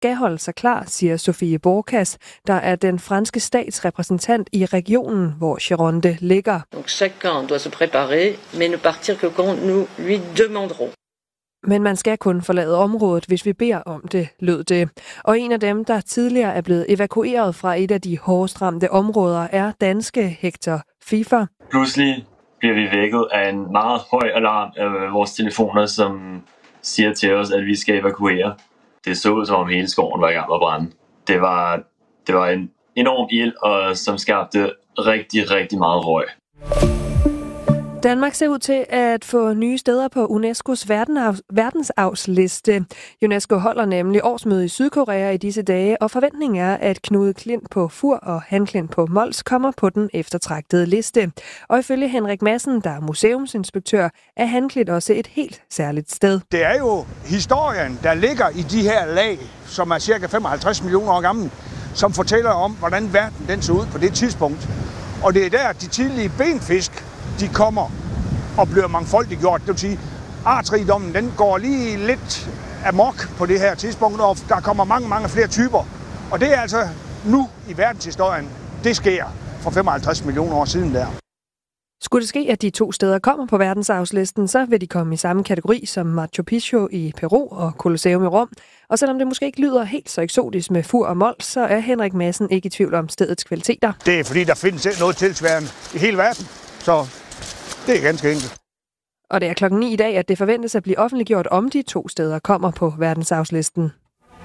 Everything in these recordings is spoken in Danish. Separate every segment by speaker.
Speaker 1: skal holde sig klar, siger Sofie Borkas, der er den franske statsrepræsentant i regionen, hvor Gironde ligger.
Speaker 2: Donc chacun doit se préparer, mais ne partir que quand nous lui demanderons.
Speaker 1: Men man skal kun forlade området, hvis vi beder om det, lød det. Og en af dem, der tidligere er blevet evakueret fra et af de hårdest ramte områder, er danske Hector Fifer.
Speaker 3: Pludselig bliver vi vækket af en meget høj alarm af vores telefoner, som siger til os, at vi skal evakuere. Det så ud, som om hele skoven var i gang med at brænde. Det var en enorm ild, og som skabte rigtig, rigtig meget røg.
Speaker 1: Danmark ser ud til at få nye steder på UNESCO's verdensarvsliste. UNESCO holder nemlig årsmøde i Sydkorea i disse dage, og forventningen er, at Knud Klint på Fur og Han Klint på Mols kommer på den eftertragtede liste. Og ifølge Henrik Madsen, der er museumsinspektør, er Han Klint også et helt særligt sted.
Speaker 4: Det er jo historien, der ligger i de her lag, som er cirka 55 millioner år gammel, som fortæller om, hvordan verden den så ud på det tidspunkt. Og det er der, de tidlige benfisk, de kommer og bliver mangfoldiggjort. Det vil sige, artsrigdommen den går lige lidt amok på det her tidspunkt, og der kommer mange flere typer. Og det er altså nu i verdenshistorien, det sker for 55 millioner år siden der.
Speaker 1: Skulle det ske, at de 2 steder kommer på verdensarvslisten, så vil de komme i samme kategori som Machu Picchu i Peru og Colosseum i Rom. Og selvom det måske ikke lyder helt så eksotisk med Fur og Mols, så er Henrik Madsen ikke i tvivl om stedets kvaliteter.
Speaker 4: Det er fordi, der findes noget tilsvarende i hele verden, så det er ganske enkelt.
Speaker 1: Og det er 9:00 i dag, at det forventes at blive offentliggjort, om de 2 steder kommer på verdensarvslisten.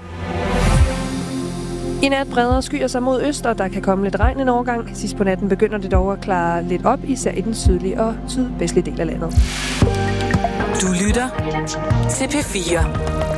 Speaker 1: I nat breder skyer sig mod øst, og der kan komme lidt regn en overgang. Sidst på natten begynder det dog at klare lidt op, især i den sydlige og sydvestlige del af landet.
Speaker 5: Du lytter til P4.